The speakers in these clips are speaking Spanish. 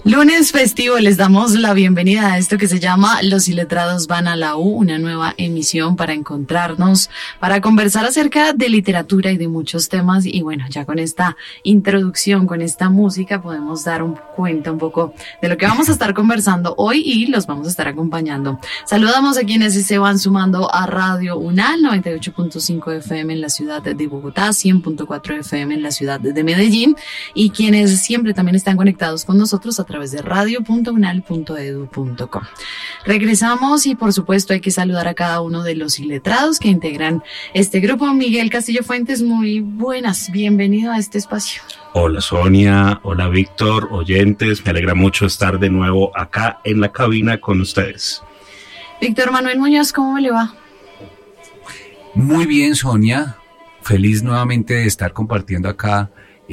Lunes festivo, les damos la bienvenida a esto que se llama Los Iletrados van a la U, una nueva emisión para encontrarnos, para conversar acerca de literatura y de muchos temas. Y bueno, ya con esta introducción, con esta música, podemos dar cuenta un poco de lo que vamos a estar conversando hoy y los vamos a estar acompañando. Saludamos a quienes se van sumando a Radio UNAL, 98.5 FM en la ciudad de Bogotá, 100.4 FM en la ciudad de Medellín, y quienes siempre también están conectados con nosotros a través de radio.unal.edu.co. Regresamos y por supuesto hay que saludar a cada uno de los iletrados que integran este grupo. Miguel Castillo Fuentes, muy buenas, bienvenido a este espacio. Hola Sonia, hola Víctor, oyentes, me alegra mucho estar de nuevo acá en la cabina con ustedes. Víctor Manuel Muñoz, ¿cómo le va? Muy bien, Sonia, feliz nuevamente de estar compartiendo acá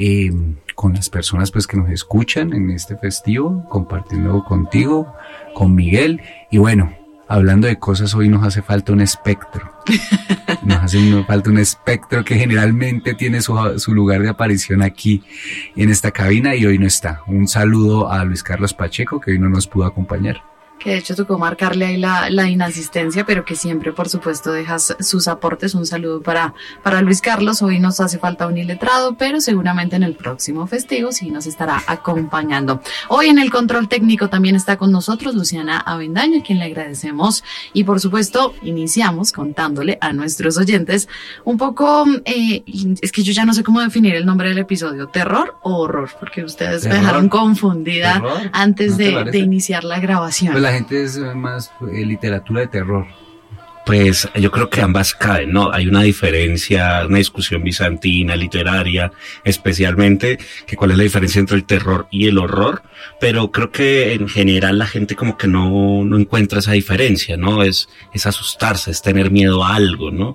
con las personas pues que nos escuchan en este festivo, compartiendo contigo, con Miguel, y bueno, hablando de cosas, hoy nos hace falta un espectro. Nos hace falta un espectro que generalmente tiene su lugar de aparición aquí en esta cabina y hoy no está. Un saludo a Luis Carlos Pacheco, que hoy no nos pudo acompañar. Que de hecho tocó marcarle ahí la inasistencia, pero que siempre, por supuesto, dejas sus aportes. Un saludo para Luis Carlos. Hoy nos hace falta un iletrado, pero seguramente en el próximo festivo sí nos estará acompañando. Hoy en el control técnico también está con nosotros Luciana Avendaño, a quien le agradecemos. Y por supuesto, iniciamos contándole a nuestros oyentes un poco, es que yo ya no sé cómo definir el nombre del episodio, ¿terror o horror? Porque ustedes me dejaron confundida antes de iniciar la grabación. Pues la gente es más literatura de terror. Pues yo creo que ambas caen, ¿no? Hay una diferencia, una discusión bizantina, literaria, especialmente, que cuál es la diferencia entre el terror y el horror, pero creo que en general la gente como que no encuentra esa diferencia, ¿no? Es asustarse, es tener miedo a algo, ¿no?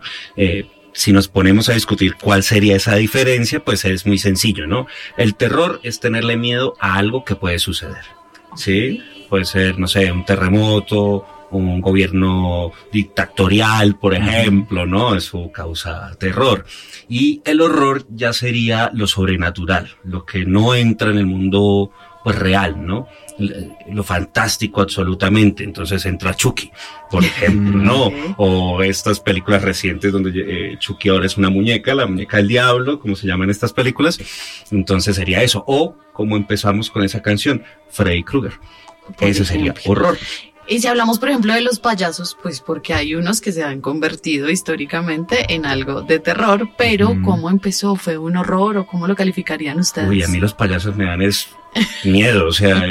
Si nos ponemos a discutir cuál sería esa diferencia, pues es muy sencillo, ¿no? El terror es tenerle miedo a algo que puede suceder, ¿sí? Puede ser, no sé, un terremoto, un gobierno dictatorial, por ejemplo, ¿no? Eso causa terror. Y el horror ya sería lo sobrenatural, lo que no entra en el mundo, pues, real, ¿no? Lo fantástico absolutamente. Entonces entra Chucky, por ejemplo, ¿no? O estas películas recientes donde Chucky ahora es una muñeca, la muñeca del diablo, como se llaman estas películas. Entonces sería eso. O, como empezamos con esa canción, Freddy Krueger. Ese sería horror. Y si hablamos, por ejemplo, de los payasos, pues porque hay unos que se han convertido históricamente en algo de terror, pero ¿cómo empezó? ¿Fue un horror o cómo lo calificarían ustedes? Uy, a mí los payasos me dan miedo, o sea,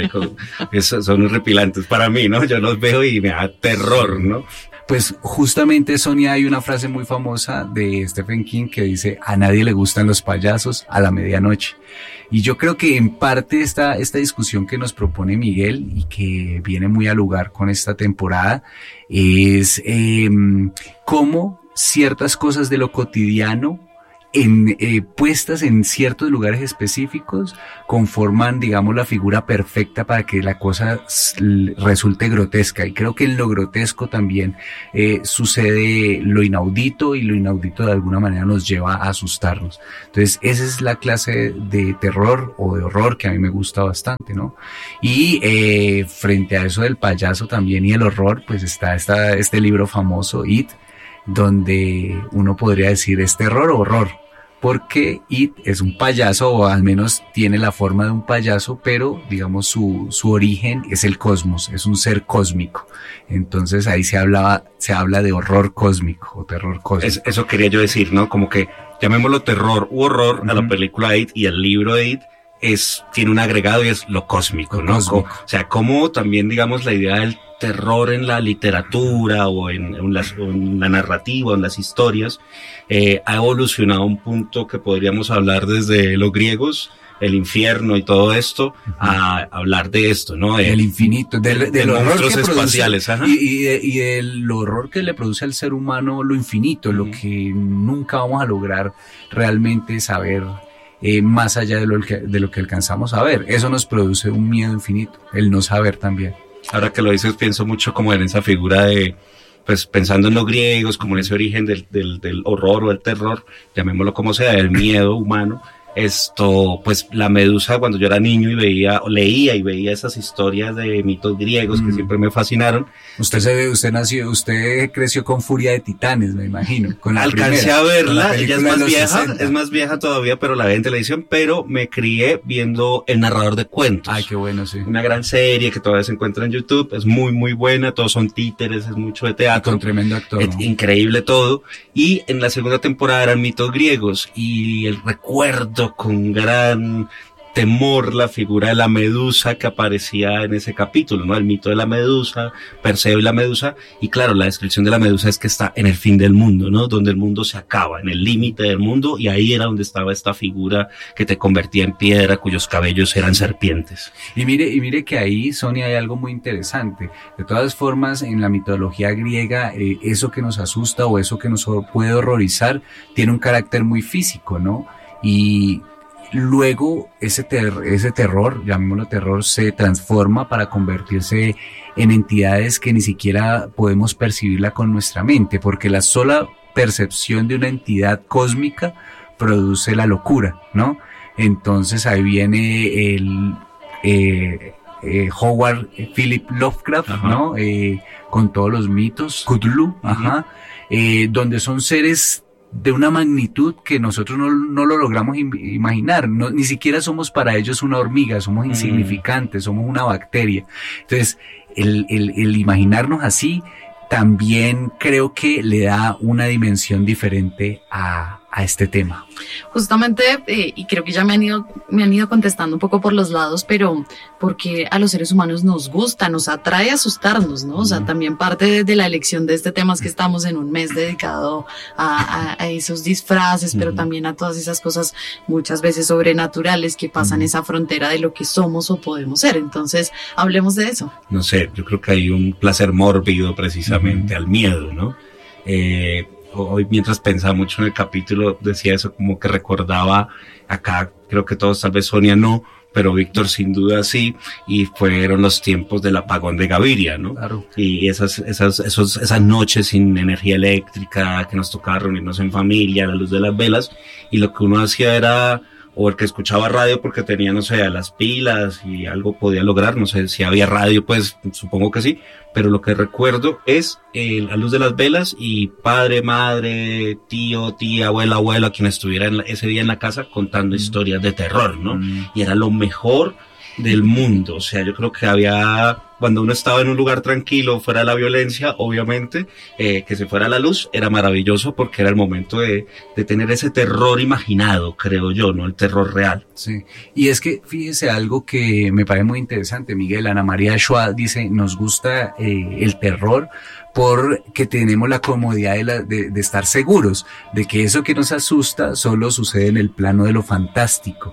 son horripilantes para mí, ¿no? Yo los veo y me da terror, ¿no? Pues justamente, Sonia, hay una frase muy famosa de Stephen King que dice: a nadie le gustan los payasos a la medianoche. Y yo creo que en parte esta discusión que nos propone Miguel y que viene muy al lugar con esta temporada es cómo ciertas cosas de lo cotidiano puestas en ciertos lugares específicos conforman, digamos, la figura perfecta para que la cosa resulte grotesca. Y creo que en lo grotesco también sucede lo inaudito, y lo inaudito de alguna manera nos lleva a asustarnos. Entonces esa es la clase de terror o de horror que a mí me gusta bastante, ¿no? Y frente a eso del payaso también y el horror, pues está este libro famoso, It, donde uno podría decir es terror o horror, porque It es un payaso, o al menos tiene la forma de un payaso, pero digamos su origen es el cosmos, es un ser cósmico. Entonces ahí se habla de horror cósmico o terror cósmico. Eso quería yo decir, ¿no? Como que llamémoslo terror u horror a la película It, y el libro de It tiene un agregado y es lo cósmico, ¿no? O sea, como también, digamos, la idea del terror en la literatura o en la narrativa, en las historias, ha evolucionado a un punto que podríamos hablar desde los griegos, el infierno y todo esto, a hablar de esto, ¿no? El infinito, del monstruos horror espaciales, y del horror que le produce al ser humano lo infinito, lo que nunca vamos a lograr realmente saber. Más allá de lo que alcanzamos a ver. Eso nos produce un miedo infinito, el no saber también. Ahora que lo dices, pienso mucho como en esa figura de, pues pensando en los griegos, como en ese origen del horror o el terror, llamémoslo como sea, del miedo humano, pues la medusa, cuando yo era niño y leía y veía esas historias de mitos griegos que siempre me fascinaron. Usted creció con Furia de Titanes, me imagino. Alcancé a verla, ella es más vieja todavía, pero la vi en televisión, pero me crié viendo El Narrador de Cuentos. Ay, qué bueno, sí. Una gran serie que todavía se encuentra en YouTube, es muy, muy buena, todos son títeres, es mucho de teatro. Y con tremendo actor, ¿no? Increíble todo. Y en la segunda temporada eran mitos griegos, y el recuerdo con gran temor la figura de la medusa que aparecía en ese capítulo, ¿no? El mito de la medusa, Perseo y la medusa, y claro, la descripción de la medusa es que está en el fin del mundo, ¿no? Donde el mundo se acaba, en el límite del mundo, y ahí era donde estaba esta figura que te convertía en piedra, cuyos cabellos eran serpientes. Y mire que ahí, Sonia, hay algo muy interesante. De todas formas, en la mitología griega, eso que nos asusta o eso que nos puede horrorizar, tiene un carácter muy físico, ¿no? Y luego ese terror, llamémoslo terror, se transforma para convertirse en entidades que ni siquiera podemos percibirla con nuestra mente, porque la sola percepción de una entidad cósmica produce la locura, ¿no? Entonces ahí viene el Howard Philip Lovecraft, ajá, ¿no? Con todos los mitos, Cthulhu, ajá, donde son seres de una magnitud que nosotros no lo logramos imaginar, ni siquiera somos para ellos una hormiga, somos insignificantes, somos una bacteria. Entonces, el imaginarnos así también creo que le da una dimensión diferente a este tema. Justamente, y creo que ya me han ido contestando un poco por los lados, pero porque a los seres humanos nos gusta, nos atrae asustarnos, ¿no? O sea, también parte de la elección de este tema es que estamos en un mes dedicado a esos disfraces, pero también a todas esas cosas muchas veces sobrenaturales que pasan esa frontera de lo que somos o podemos ser. Entonces, hablemos de eso. No sé, yo creo que hay un placer mórbido precisamente al miedo, ¿no? Hoy mientras pensaba mucho en el capítulo decía eso, como que recordaba acá, creo que todos, tal vez Sonia no, pero Víctor sin duda sí, y fueron los tiempos del apagón de Gaviria, ¿no? Claro. Y esas noches sin energía eléctrica, que nos tocaba reunirnos en familia a la luz de las velas, y lo que uno hacía era, o el que escuchaba radio porque tenía, no sé, las pilas y algo podía lograr, no sé si había radio, pues supongo que sí, pero lo que recuerdo es la luz de las velas y padre, madre, tío, tía, abuela, abuelo, quien estuviera ese día en la casa contando historias de terror, ¿no? Y era lo mejor del mundo. O sea, yo creo que cuando uno estaba en un lugar tranquilo, fuera de la violencia, obviamente, que se fuera la luz, era maravilloso porque era el momento de tener ese terror imaginado, creo yo, no el terror real. Sí, y es que fíjese algo que me parece muy interesante, Miguel. Ana María Schwa dice, nos gusta el terror porque tenemos la comodidad de estar seguros de que eso que nos asusta solo sucede en el plano de lo fantástico.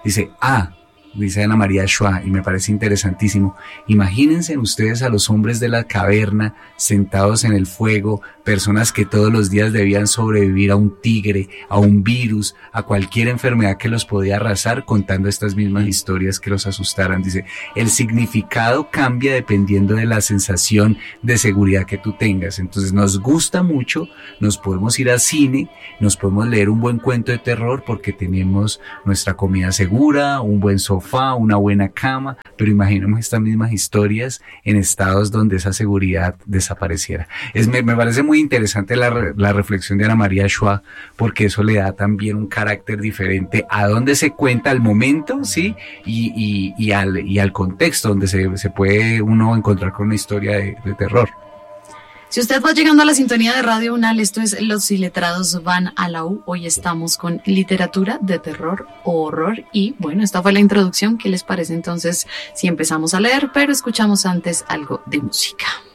Dice Ana María Schwa, y me parece interesantísimo. Imagínense ustedes a los hombres de la caverna sentados en el fuego, personas que todos los días debían sobrevivir a un tigre, a un virus, a cualquier enfermedad que los podía arrasar, contando estas mismas historias que los asustaran. Dice, el significado cambia dependiendo de la sensación de seguridad que tú tengas. Entonces nos gusta mucho, nos podemos ir al cine, nos podemos leer un buen cuento de terror porque tenemos nuestra comida segura, un buen sofá, una buena cama, pero imaginemos estas mismas historias en estados donde esa seguridad desapareciera. Me parece muy interesante la reflexión de Ana María Schwa, porque eso le da también un carácter diferente a donde se cuenta al momento, ¿sí? Y al contexto donde se puede uno encontrar con una historia de terror. Si usted va llegando a la sintonía de Radio UNAL, esto es Los Iletrados van a la U. Hoy estamos con literatura de terror o horror y bueno, esta fue la introducción. ¿Qué les parece entonces si empezamos a leer? Pero escuchamos antes algo de música.